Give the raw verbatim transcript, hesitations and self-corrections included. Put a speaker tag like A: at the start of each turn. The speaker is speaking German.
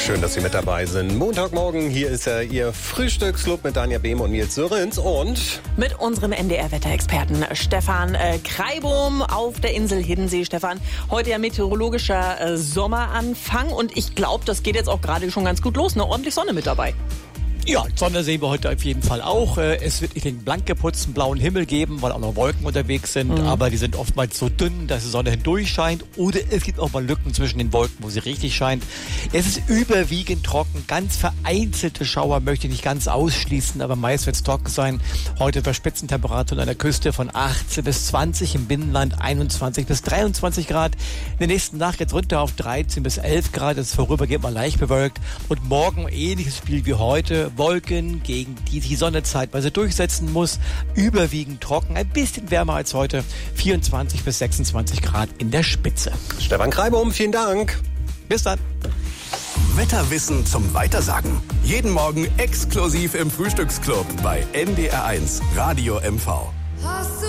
A: Schön, dass Sie mit dabei sind. Montagmorgen, hier ist ja Ihr Frühstücksclub mit Danja Behm und Nils Sörenz und
B: mit unserem N D R-Wetterexperten Stefan äh, Kreibohm auf der Insel Hiddensee. Stefan, heute ja meteorologischer äh, Sommeranfang und ich glaube, das geht jetzt auch gerade schon ganz gut los. Eine ordentlich Sonne mit dabei.
C: Ja, Sonne sehen wir heute auf jeden Fall auch. Es wird nicht den blank geputzten blauen Himmel geben, weil auch noch Wolken unterwegs sind. Mhm. Aber die sind oftmals so dünn, dass die Sonne hindurch scheint. Oder es gibt auch mal Lücken zwischen den Wolken, wo sie richtig scheint. Es ist überwiegend trocken. Ganz vereinzelte Schauer möchte ich nicht ganz ausschließen, aber meist wird es trocken sein. Heute bei Spitzentemperaturen an der Küste von achtzehn bis zwanzig, im Binnenland einundzwanzig bis dreiundzwanzig Grad. In der nächsten Nacht jetzt runter auf dreizehn bis elf Grad. Es ist vorübergehend mal leicht bewölkt. Und morgen ähnliches Spiel wie heute. Wolken, gegen die die Sonne zeitweise durchsetzen muss. Überwiegend trocken, ein bisschen wärmer als heute. vierundzwanzig bis sechsundzwanzig Grad in der Spitze.
A: Stefan Kreibohm, vielen Dank.
C: Bis dann.
D: Wetterwissen zum Weitersagen. Jeden Morgen exklusiv im Frühstücksclub bei N D R eins Radio M V.